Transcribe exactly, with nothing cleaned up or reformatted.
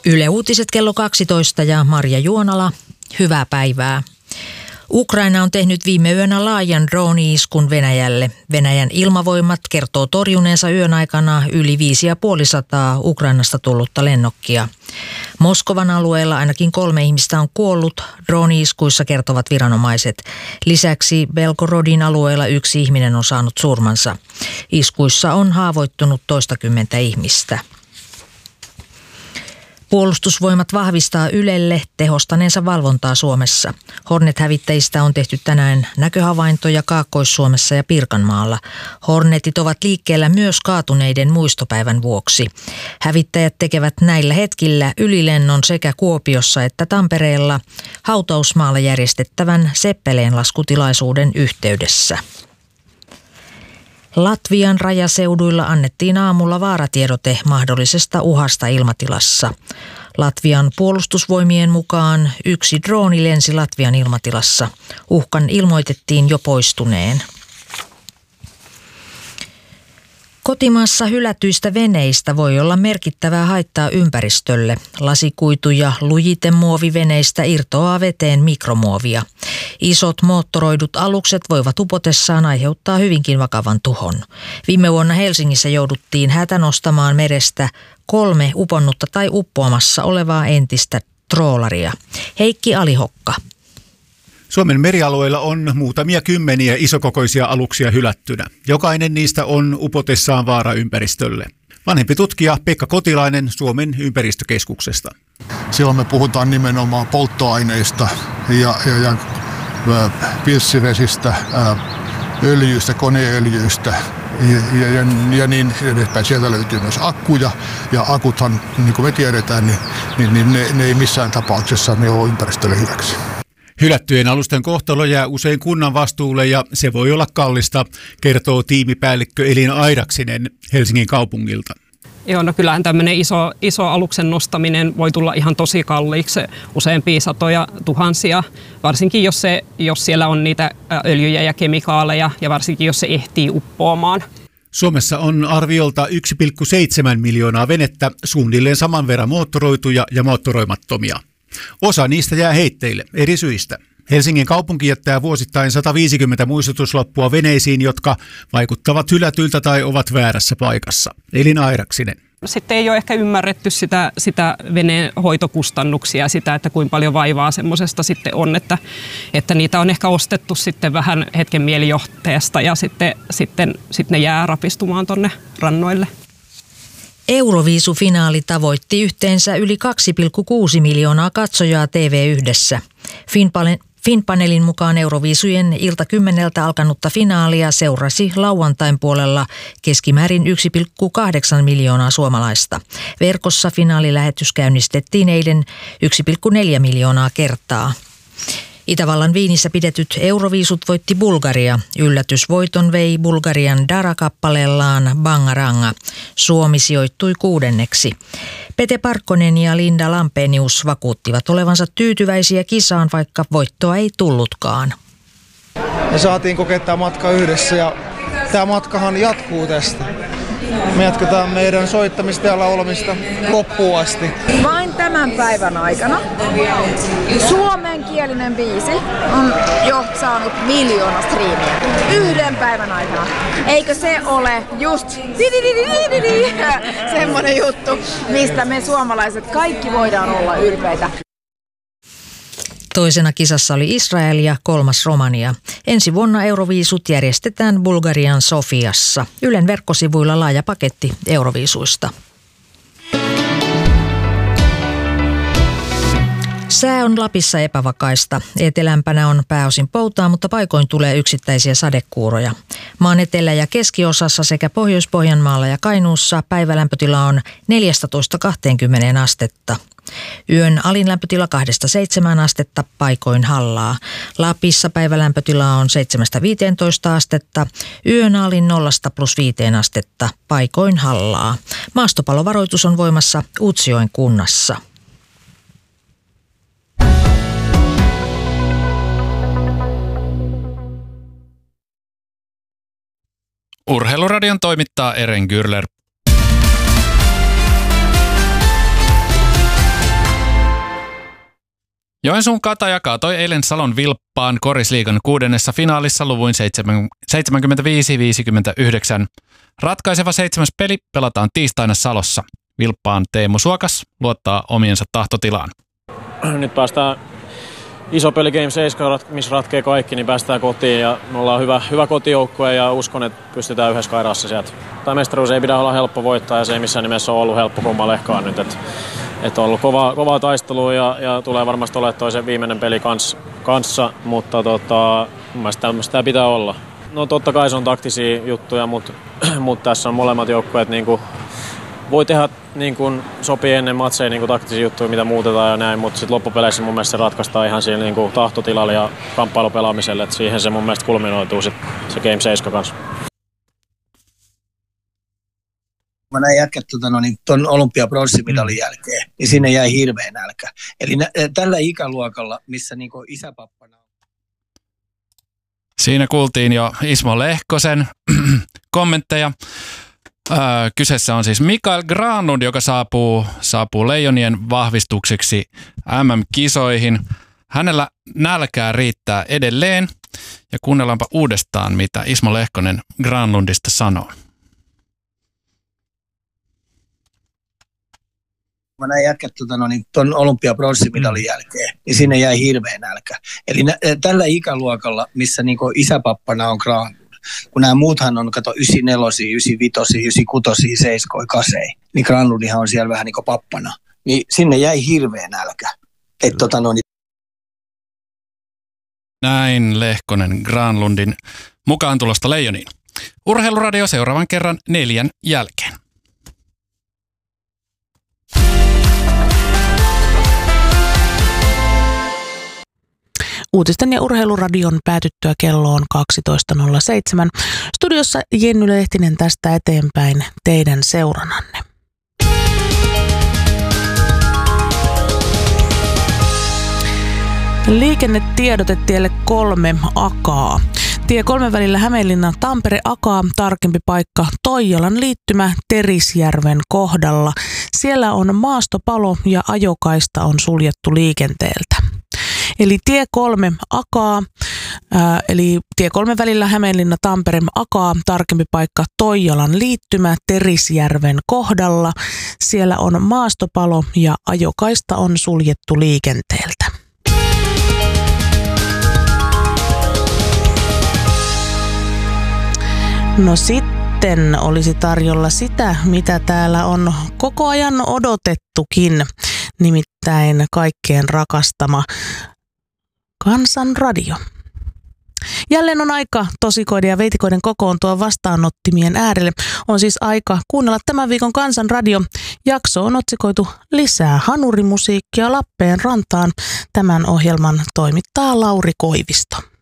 Yle Uutiset kello kaksitoista ja Marja Juonala. Hyvää päivää. Ukraina on tehnyt viime yönä laajan drone-iskun Venäjälle. Venäjän ilmavoimat kertoo torjuneensa yön aikana yli viisi ja puolisataa Ukrainasta tullutta lennokkia. Moskovan alueella ainakin kolme ihmistä on kuollut, drone-iskuissa kertovat viranomaiset. Lisäksi Belgorodin alueella yksi ihminen on saanut surmansa. Iskuissa on haavoittunut toistakymmentä ihmistä. Puolustusvoimat vahvistaa Ylelle tehostaneensa valvontaa Suomessa. Hornet-hävittäjistä on tehty tänään näköhavaintoja Kaakkois-Suomessa ja Pirkanmaalla. Hornetit ovat liikkeellä myös kaatuneiden muistopäivän vuoksi. Hävittäjät tekevät näillä hetkillä ylilennon sekä Kuopiossa että Tampereella hautausmaalla järjestettävän Seppeleen laskutilaisuuden yhteydessä. Latvian rajaseuduilla annettiin aamulla vaaratiedote mahdollisesta uhasta ilmatilassa. Latvian puolustusvoimien mukaan yksi drooni lensi Latvian ilmatilassa. Uhkan ilmoitettiin jo poistuneen. Kotimaassa hylätyistä veneistä voi olla merkittävää haittaa ympäristölle. Lasikuitu- ja lujitemuoviveneistä irtoaa veteen mikromuovia. Isot moottoroidut alukset voivat upotessaan aiheuttaa hyvinkin vakavan tuhon. Viime vuonna Helsingissä jouduttiin hätänostamaan merestä kolme uponnutta tai uppoamassa olevaa entistä troolaria. Heikki Alihokka. Suomen merialueilla on muutamia kymmeniä isokokoisia aluksia hylättynä. Jokainen niistä on upotessaan vaara ympäristölle. Vanhempi tutkija Pekka Kotilainen Suomen ympäristökeskuksesta. Silloin me puhutaan nimenomaan polttoaineista ja, ja, ja pilssivesistä, öljyistä, koneöljyistä ja, ja, ja, ja niin edespäin. Sieltä löytyy myös akkuja ja akuthan, niin kuin me tiedetään, niin, niin, niin ne, ne ei missään tapauksessa ne ole ympäristölle hyväksi. Hylättyjen alusten kohtalo jää usein kunnan vastuulle ja se voi olla kallista, kertoo tiimipäällikkö Elina Airaksinen Helsingin kaupungilta. Joo, no kyllähän tämmöinen iso, iso aluksen nostaminen voi tulla ihan tosi kalliiksi, useampia satoja tuhansia, varsinkin jos, se, jos siellä on niitä öljyjä ja kemikaaleja ja varsinkin jos se ehtii uppoamaan. Suomessa on arviolta yksi pilkku seitsemän miljoonaa venettä, suunnilleen saman verran moottoroituja ja moottoroimattomia. Osa niistä jää heitteille eri syistä. Helsingin kaupunki jättää vuosittain sata viisikymmentä muistutuslappua veneisiin, jotka vaikuttavat hylätyiltä tai ovat väärässä paikassa. Elina Airaksinen. Sitten ei ole ehkä ymmärretty sitä, sitä veneen hoitokustannuksia, sitä, että kuinka paljon vaivaa semmoisesta sitten on, että, että niitä on ehkä ostettu sitten vähän hetken mielijohteesta ja sitten, sitten, sitten ne jää rapistumaan tonne rannoille. Euroviisufinaali tavoitti yhteensä yli kaksi pilkku kuusi miljoonaa katsojaa T V yhdessä. Finpanelin mukaan Euroviisujen ilta kymmeneltä alkanutta finaalia seurasi lauantain puolella keskimäärin yksi pilkku kahdeksan miljoonaa suomalaista. Verkossa finaalilähetys käynnistettiin eilen yksi pilkku neljä miljoonaa kertaa. Itävallan Viinissä pidetyt Euroviisut voitti Bulgaria. Yllätysvoiton vei Bulgarian Dara-kappaleellaan Bangaranga. Suomi sijoittui kuudenneksi. Pete Parkkonen ja Linda Lampenius vakuuttivat olevansa tyytyväisiä kisaan, vaikka voittoa ei tullutkaan. Me saatiin kokea tämä matka yhdessä ja tämä matkahan jatkuu tästä. Me jatketaan meidän soittamista ja laulamista loppuun asti. Vain tämän päivän aikana suomenkielinen biisi on jo saanut miljoona striimiä. Yhden päivän aikana. Eikö se ole just semmoinen juttu, mistä me suomalaiset kaikki voidaan olla ylpeitä. Toisena kisassa oli Israel ja kolmas Romania. Ensi vuonna Euroviisut järjestetään Bulgarian Sofiassa. Ylen verkkosivuilla laaja paketti Euroviisuista. Sää on Lapissa epävakaista. Etelämpänä on pääosin poutaa, mutta paikoin tulee yksittäisiä sadekuuroja. Maan etelä- ja keskiosassa sekä Pohjois-Pohjanmaalla ja Kainuussa päivälämpötila on neljätoista kaksikymmentä astetta. Yön alin lämpötila kahdesta seitsemään astetta, paikoin hallaa. Lapissa päivälämpötila on seitsemästä viiteentoista astetta, yön alin nollasta plus viiteen astetta, paikoin hallaa. Maastopallovaroitus on voimassa Utsjoen kunnassa. Urheiluradion toimittaa Eren Gürler. Joensuun Kataja kaatoi eilen Salon Vilppaan Korisliigan kuudennessa finaalissa luvuin seitsemänkymmentäviisi viisikymmentäyhdeksän. Ratkaiseva seitsemäs peli pelataan tiistaina Salossa. Vilppaan Teemu Suokas luottaa omiensa tahtotilaan. Nyt päästään iso peli Game seitsemän, missä ratkee kaikki, niin päästään kotiin ja me ollaan hyvä, hyvä kotijoukkue ja uskon, että pystytään yhdessä kairassa sieltä. Tämä mestaruus ei pidä olla helppo voittaa ja se ei missään nimessä ole ollut helppo kummallekaan nyt. Että et on ollut kovaa, kovaa taistelua ja, ja tulee varmasti olemaan toisen viimeinen peli kans, kanssa, mutta tota, mun mielestä tämmöistä tämä pitää olla. No totta kai se on taktisia juttuja, mutta, mutta tässä on molemmat joukkueet niinku voi tehdä niin kuin sopii ennen matseja niin kuin taktisia juttuja, mitä muutetaan ja näin, mutta sitten loppupeleissä mun mielestä se ratkaistaan ihan siinä niin kuin tahtotilalla ja kamppailupelaamiselle, että siihen se mun mielestä kulminoituu sit se Game seitsemän kanssa. Mä näin jätkät tuota, no, niin tuon olympiapronssimitalin jälkeen, niin sinne jäi hirveä nälkä. Eli nä- tällä ikäluokalla, missä niin kuin isäpappana on. Siinä kuultiin jo Ismo Lehkosen kommentteja. Öö, kyseessä on siis Mikael Granlund, joka saapuu, saapuu Leijonien vahvistukseksi M M-kisoihin. Hänellä nälkää riittää edelleen. Ja kuunnellaanpa uudestaan, mitä Ismo Lehkonen Granlundista sanoo. Mä näin jätkät tuota, no, niin tuon olympiapronssimitalin jälkeen, niin sinne jäi hirveä nälkä. Eli nä- tällä ikäluokalla, missä niin kuin isäpappana on Granlund, kun nämä muuthan on, kato, yhdeksänkymmentäneljä, yhdeksänkymmentäviisi, yhdeksänkymmentäkuusi, seitsemän, kahdeksan, niin Granlundihan on siellä vähän niin kuin pappana. Niin sinne jäi hirveä nälkä. Että tota no niin. Näin Lehkonen Granlundin mukaan tulosta Leijoniin. Urheiluradio seuraavan kerran neljän jälkeen. Uutisten ja urheiluradion päätyttyä kelloon kaksitoista nolla seitsemän. Studiossa Jenny Lehtinen tästä eteenpäin teidän seurananne. Liikennetiedote tielle kolme Akaa. Tie kolme välillä Hämeenlinna Tampere Akaa, tarkempi paikka Toijalan liittymä Terisjärven kohdalla. Siellä on maastopalo ja ajokaista on suljettu liikenteeltä. Eli tie kolme Akaa, ää, eli tie kolme välillä Hämeenlinna Tampere Akaa, tarkempi paikka Toijalan liittymä Terisjärven kohdalla. Siellä on maastopalo ja ajokaista on suljettu liikenteeltä. No sitten olisi tarjolla sitä, mitä täällä on koko ajan odotettukin, nimittäin kaikkien rakastama Kansanradio. Jälleen on aika tosikoiden ja veitikoiden kokoontua vastaanottimien äärelle. On siis aika kuunnella tämän viikon Kansanradio. Jakso on otsikoitu Lisää hanurimusiikkia Lappeen rantaan. Tämän ohjelman toimittaa Lauri Koivisto.